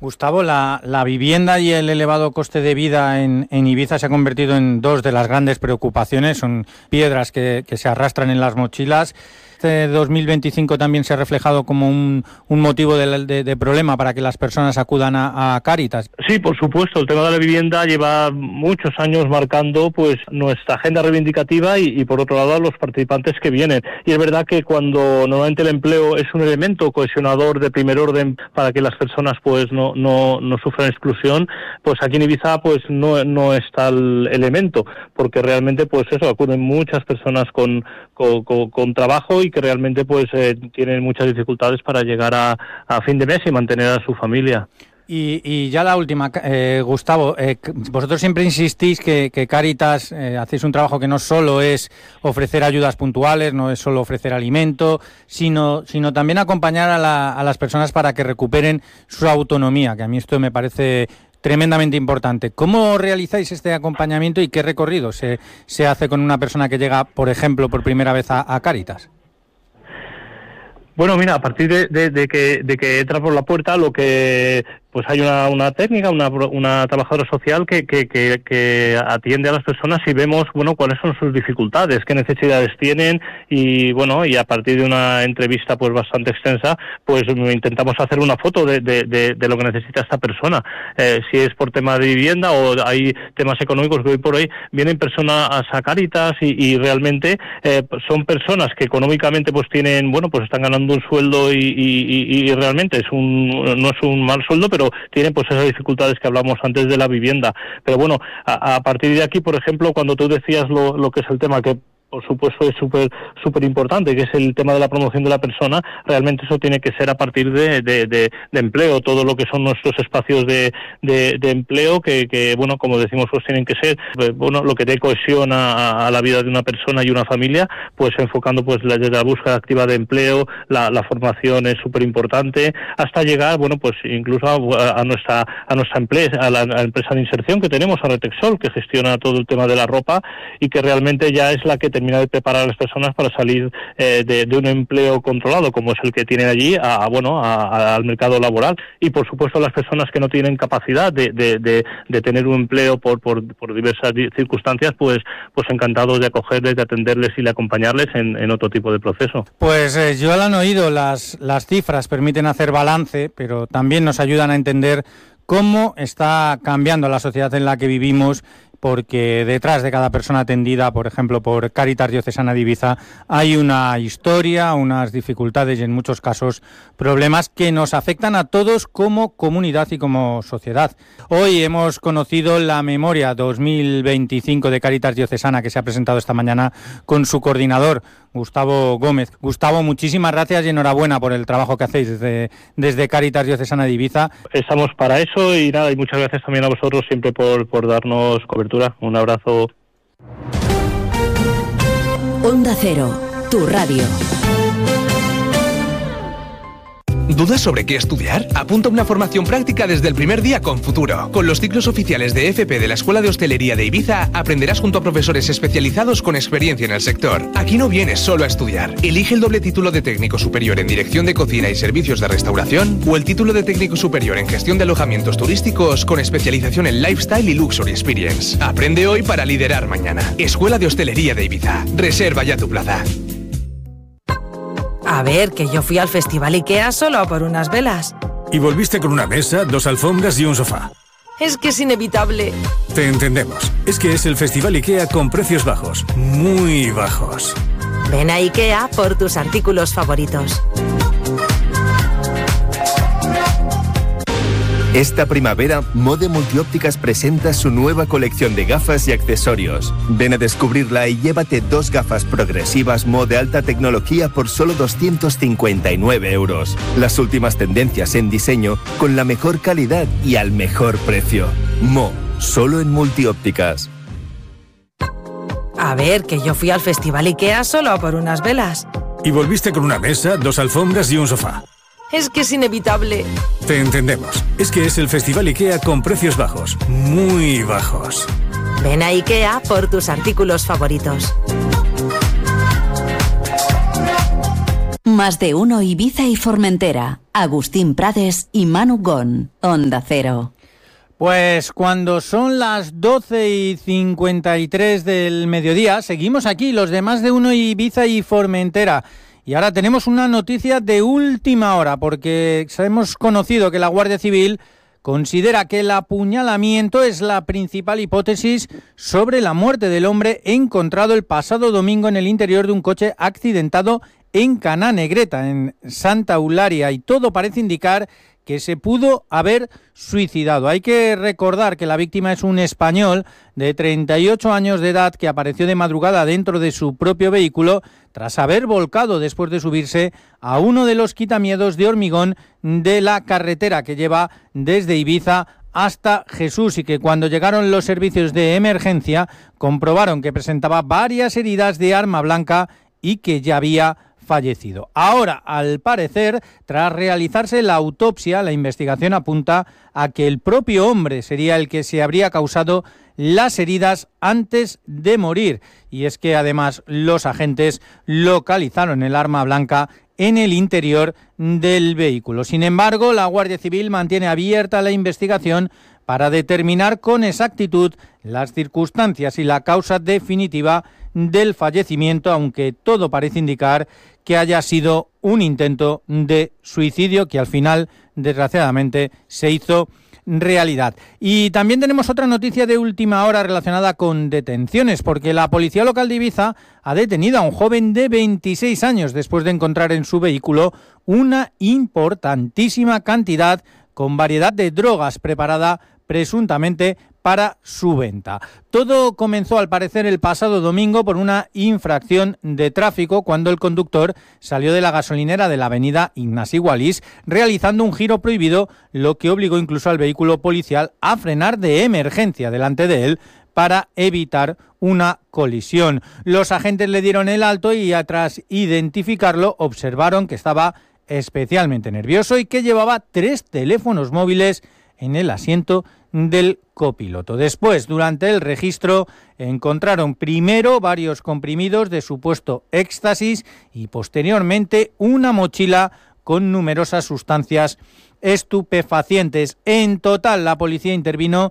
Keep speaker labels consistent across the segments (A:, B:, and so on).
A: Gustavo, la vivienda y el elevado coste de vida en Ibiza se ha convertido en dos de las grandes preocupaciones. Son piedras que se arrastran en las mochilas. Este 2025 también se ha reflejado como un motivo de problema para que las personas acudan a Cáritas.
B: Sí, por supuesto. El tema de la vivienda lleva muchos años marcando pues nuestra agenda reivindicativa y por otro lado a los participantes que vienen. Y es verdad que cuando normalmente el empleo es un elemento cohesionador de primer orden para que las personas pues no sufran exclusión, pues aquí en Ibiza pues no es tal elemento, porque realmente pues eso, acuden muchas personas con trabajo y que realmente pues tienen muchas dificultades para llegar a fin de mes y mantener a su familia.
A: Y ya la última, Gustavo, vosotros siempre insistís que Cáritas hacéis un trabajo que no solo es ofrecer ayudas puntuales, no es solo ofrecer alimento, sino también acompañar a las personas para que recuperen su autonomía, que a mí esto me parece tremendamente importante. ¿Cómo realizáis este acompañamiento y qué recorrido se hace con una persona que llega, por ejemplo, por primera vez a Cáritas?
B: Bueno, mira, a partir de que entra por la puerta, lo que pues hay una técnica, una trabajadora social que atiende a las personas y vemos, bueno, cuáles son sus dificultades, qué necesidades tienen y, bueno, y a partir de una entrevista pues bastante extensa, pues intentamos hacer una foto de lo que necesita esta persona. Si es por tema de vivienda o hay temas económicos que hoy por hoy vienen personas a Cáritas y realmente son personas que económicamente pues tienen, bueno, pues están ganando un sueldo y realmente no es un mal sueldo, pero tienen pues esas dificultades que hablamos antes de la vivienda. Pero bueno, a partir de aquí, por ejemplo, cuando tú decías lo que es el tema que por supuesto es súper importante, que es el tema de la promoción de la persona, realmente eso tiene que ser a partir de empleo, todo lo que son nuestros espacios de empleo, que bueno, como decimos, pues tienen que ser, bueno, lo que dé cohesión a la vida de una persona y una familia, pues enfocando pues desde la búsqueda activa de empleo, la formación es súper importante, hasta llegar, bueno, pues incluso a nuestra empresa, a la empresa de inserción que tenemos, a Retexol, que gestiona todo el tema de la ropa y que realmente ya es la que termina de preparar a las personas para salir de un empleo controlado como es el que tienen allí al mercado laboral y por supuesto las personas que no tienen capacidad de tener un empleo por diversas circunstancias pues encantados de acogerles, de atenderles y de acompañarles en otro tipo de proceso.
A: Pues yo lo han oído, las cifras permiten hacer balance, pero también nos ayudan a entender cómo está cambiando la sociedad en la que vivimos, porque detrás de cada persona atendida, por ejemplo, por Cáritas Diocesana de Ibiza, hay una historia, unas dificultades y en muchos casos problemas que nos afectan a todos como comunidad y como sociedad. Hoy hemos conocido la memoria 2025 de Cáritas Diocesana que se ha presentado esta mañana con su coordinador, Gustavo Gómez. Gustavo, muchísimas gracias y enhorabuena por el trabajo que hacéis desde Cáritas Diocesana de Ibiza.
B: Estamos para eso y nada, y muchas gracias también a vosotros siempre por darnos cobertura. Un abrazo.
C: Onda Cero, tu radio.
D: ¿Dudas sobre qué estudiar? Apunta a una formación práctica desde el primer día con Futuro. Con los ciclos oficiales de FP de la Escuela de Hostelería de Ibiza, aprenderás junto a profesores especializados con experiencia en el sector. Aquí no vienes solo a estudiar. Elige el doble título de técnico superior en dirección de cocina y servicios de restauración o el título de técnico superior en gestión de alojamientos turísticos con especialización en Lifestyle y Luxury Experience. Aprende hoy para liderar mañana. Escuela de Hostelería de Ibiza. Reserva ya tu plaza.
E: A ver, que yo fui al Festival IKEA solo a por unas velas.
F: Y volviste con una mesa, 2 alfombras y un sofá.
E: Es que es inevitable.
F: Te entendemos. Es que es el Festival IKEA con precios bajos. Muy bajos.
E: Ven a IKEA por tus artículos favoritos.
G: Esta primavera, Mode Multiópticas presenta su nueva colección de gafas y accesorios. Ven a descubrirla y llévate 2 gafas progresivas Mode alta tecnología por solo 259 €. Las últimas tendencias en diseño con la mejor calidad y al mejor precio. Mo, solo en Multiópticas.
E: A ver, que yo fui al Festival IKEA solo a por unas velas.
F: Y volviste con una mesa, 2 alfombras y un sofá.
E: Es que es inevitable.
F: Te entendemos. Es que es el Festival IKEA con precios bajos. Muy bajos.
E: Ven a IKEA por tus artículos favoritos.
C: Más de uno Ibiza y Formentera. Agustín Prades y Manu Gon. Onda Cero.
A: Pues cuando son las 12:53 del mediodía, seguimos aquí, los de Más de Uno, Ibiza y Formentera. Y ahora tenemos una noticia de última hora, porque hemos conocido que la Guardia Civil considera que el apuñalamiento es la principal hipótesis sobre la muerte del hombre encontrado el pasado domingo en el interior de un coche accidentado en Caná Negreta, en Santa Eulalia, y todo parece indicar que se pudo haber suicidado. Hay que recordar que la víctima es un español de 38 años de edad que apareció de madrugada dentro de su propio vehículo tras haber volcado después de subirse a uno de los quitamiedos de hormigón de la carretera que lleva desde Ibiza hasta Jesús, y que cuando llegaron los servicios de emergencia comprobaron que presentaba varias heridas de arma blanca y que ya había fallecido. Ahora, al parecer, tras realizarse la autopsia, la investigación apunta a que el propio hombre sería el que se habría causado las heridas antes de morir. Y es que además los agentes localizaron el arma blanca en el interior del vehículo. Sin embargo, la Guardia Civil mantiene abierta la investigación para determinar con exactitud las circunstancias y la causa definitiva del fallecimiento, aunque todo parece indicar que haya sido un intento de suicidio que al final, desgraciadamente, se hizo realidad. Y también tenemos otra noticia de última hora relacionada con detenciones, porque la policía local de Ibiza ha detenido a un joven de 26 años después de encontrar en su vehículo una importantísima cantidad con variedad de drogas preparada presuntamente para su venta. Todo comenzó, al parecer, el pasado domingo por una infracción de tráfico cuando el conductor salió de la gasolinera de la avenida Ignasi Wallis realizando un giro prohibido, lo que obligó incluso al vehículo policial a frenar de emergencia delante de él para evitar una colisión. Los agentes le dieron el alto y, tras identificarlo, observaron que estaba especialmente nervioso y que llevaba 3 teléfonos móviles en el asiento del copiloto. Después, durante el registro, encontraron primero varios comprimidos de supuesto éxtasis y posteriormente una mochila con numerosas sustancias estupefacientes. En total, la policía intervino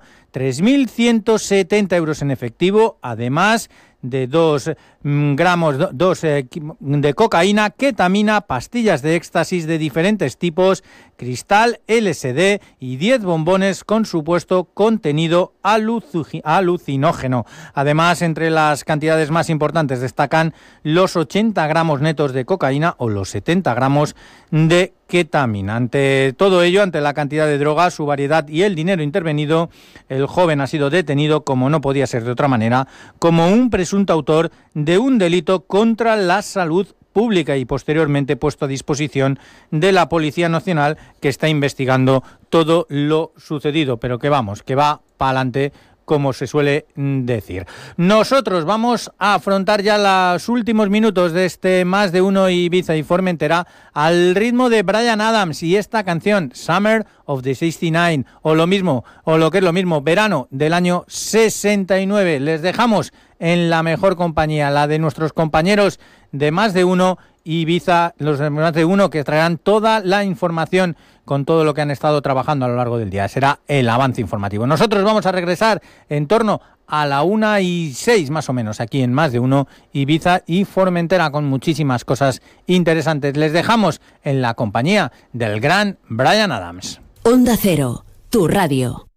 A: 3.170 euros en efectivo, además de 2 gramos de cocaína, ketamina, pastillas de éxtasis de diferentes tipos, cristal, LSD y 10 bombones con supuesto contenido alucinógeno. Además, entre las cantidades más importantes destacan los 80 gramos netos de cocaína o los 70 gramos de ketamina. Ante todo ello, ante la cantidad de drogas, su variedad y el dinero intervenido, el joven ha sido detenido, como no podía ser de otra manera, como un presunto autor de un delito contra la salud pública y posteriormente puesto a disposición de la Policía Nacional, que está investigando todo lo sucedido, pero que vamos, que va para adelante, como se suele decir. Nosotros vamos a afrontar ya los últimos minutos de este Más de Uno Ibiza y Formentera al ritmo de Bryan Adams y esta canción Summer of the 69, o lo mismo, o lo que es lo mismo, verano del año 69. Les dejamos en la mejor compañía, la de nuestros compañeros de Más de Uno Ibiza, los de Más de Uno, que traerán toda la información con todo lo que han estado trabajando a lo largo del día. Será el avance informativo. Nosotros vamos a regresar en torno a la 1:06 más o menos, aquí en Más de Uno Ibiza y Formentera, con muchísimas cosas interesantes. Les dejamos en la compañía del gran Bryan Adams.
C: Onda Cero, tu radio.